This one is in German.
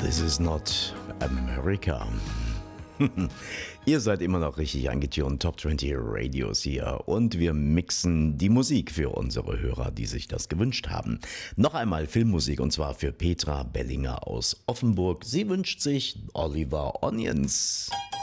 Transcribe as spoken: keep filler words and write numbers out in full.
This is not America. Ihr seid immer noch richtig angetunt, Top zwanzig Radios hier und wir mixen die Musik für unsere Hörer, die sich das gewünscht haben. Noch einmal Filmmusik und zwar für Petra Bellinger aus Offenburg. Sie wünscht sich Oliver Onions.